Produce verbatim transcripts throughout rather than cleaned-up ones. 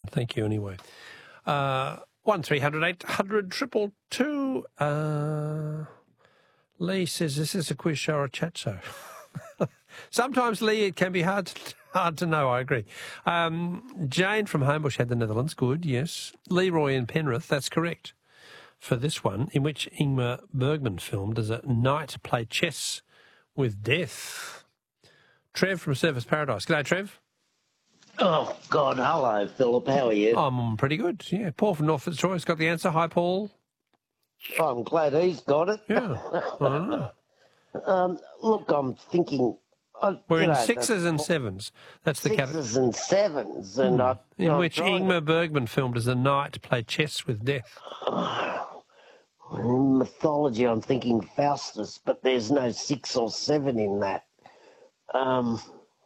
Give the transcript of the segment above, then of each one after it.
Thank you anyway. Uh, one three hundred eight hundred triple two. Uh, Lee says this is a quiz show or a chat show. Sometimes, Lee, it can be hard to, hard to know, I agree. Um, Jane from Homebush had the Netherlands. Good, yes. Leroy in Penrith, that's correct. For this one, in which Ingmar Bergman film does a knight play chess with death? Trev from Surfers Paradise. G'day, Trev. Oh, God, hello, Philip. How are you? I'm pretty good, yeah. Paul from North Fitzroy's got the answer. Hi, Paul. Oh, I'm glad he's got it. Yeah, I don't know. um, look, I'm thinking... I, We're in know, sixes and sevens. That's the category. Sixes and sevens. And Hmm. I, In I'm which trying Ingmar Bergman film does a knight play chess with death? to- In mythology, I'm thinking Faustus, but there's no six or seven in that. Um,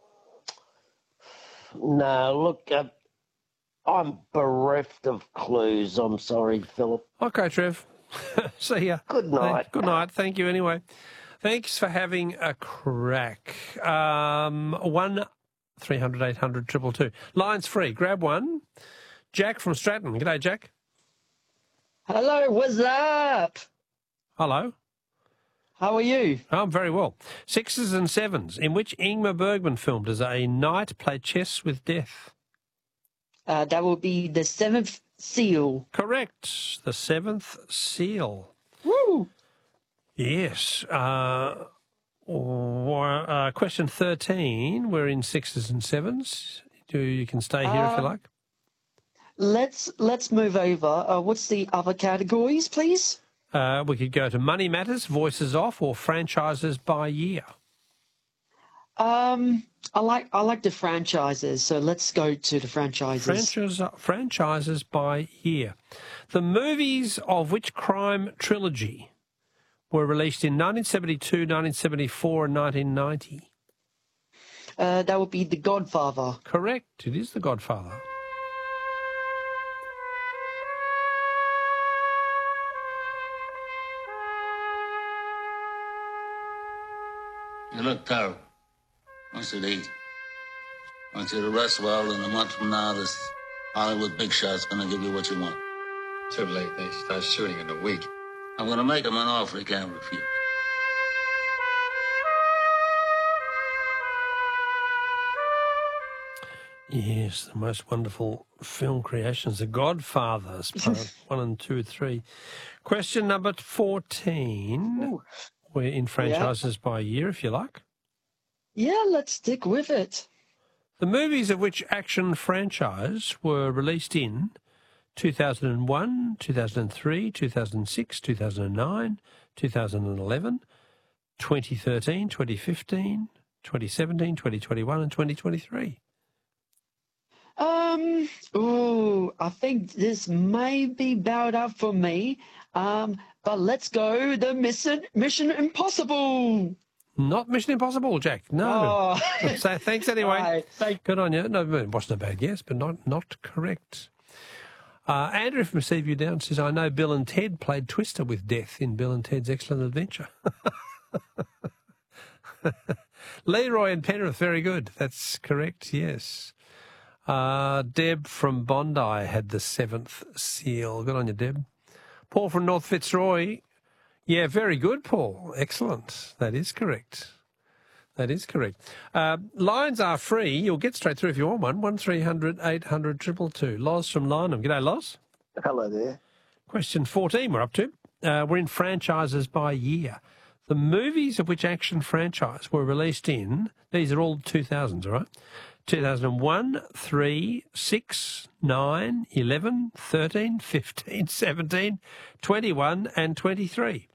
no, look, uh, I'm bereft of clues. I'm sorry, Philip. Okay, Trev. See ya. Good night. Good night. Thank you anyway. Thanks for having a crack. Um, one three hundred eight hundred triple two. Line's free. Grab one. Jack from Stratton. G'day, Jack. Hello, what's up? Hello. How are you? I'm very well. Sixes and sevens. In which Ingmar Bergman film does a knight play chess with death? Uh, that will be The Seventh Seal. Correct. The Seventh Seal. Woo! Yes. Uh, or, uh, question thirteen. We're in sixes and sevens. You, you can stay here if you Uh, like. Let's let's move over. Uh, what's the other categories, please? Uh, we could go to Money Matters, Voices Off, or Franchises by Year. Um, I like I like the franchises, so let's go to the franchises. Franchise, franchises by Year. The movies of which crime trilogy were released in nineteen seventy-two, nineteen seventy-four, and nineteen ninety? Uh, that would be The Godfather. Correct. It is The Godfather. You look terrible. I want you to eat. I want you to rest well, and a month from now, this Hollywood big shot's gonna give you what you want. Too late. They start shooting in a week. I'm gonna make him an offer he can't refuse. Yes, the most wonderful film creations, The Godfathers, part one and two, three. Question number fourteen. Ooh. We're in franchises by year, if you like. Yeah, let's stick with it. The movies of which action franchise were released in two thousand one, two thousand three, two thousand six, two thousand nine, two thousand eleven, twenty thirteen, twenty fifteen, twenty seventeen, twenty twenty-one, and twenty twenty-three. Um, ooh, I think this may be bowed out for me. Um, but let's go the Mission Mission Impossible. Not Mission Impossible, Jack. No. Oh. So thanks anyway. Right, thank- Good on you. No, it wasn't a bad guess, but not not correct. Uh, Andrew from Seaview Down says, I know Bill and Ted played Twister with death in Bill and Ted's Excellent Adventure. Leroy and Penrith, very good. That's correct, yes. Uh, Deb from Bondi had the seventh seal. Good on you, Deb. Paul from North Fitzroy. Yeah, very good, Paul. Excellent. That is correct. That is correct. Uh, lines are free. You'll get straight through if you want one. one three hundred eight hundred two two two. Loz from Lynham. G'day, Loz. Hello there. Question fourteen we're up to. Uh, we're in franchises by year. The movies of which action franchise were released in, these are all two thousands, all right? two thousand one, three, six, nine, eleven, thirteen, fifteen, seventeen, twenty-one, and twenty-three.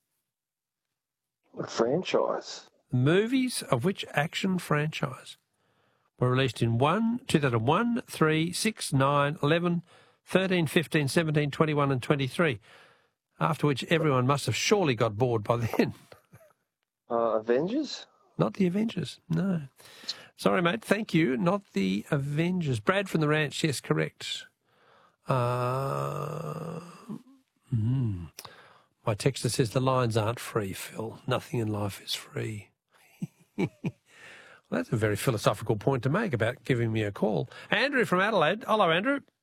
A franchise. Movies of which action franchise were released in one, two thousand one, three, six, nine, eleven, thirteen, fifteen, seventeen, twenty-one, and twenty-three. After which everyone must have surely got bored by then. Uh, Avengers? Not the Avengers, no. Sorry, mate. Thank you. Not the Avengers. Brad from the Ranch, yes, correct. Uh, mm, my texter says the lines aren't free, Phil. Nothing in life is free. Well, that's a very philosophical point to make about giving me a call. Andrew from Adelaide. Hello, Andrew.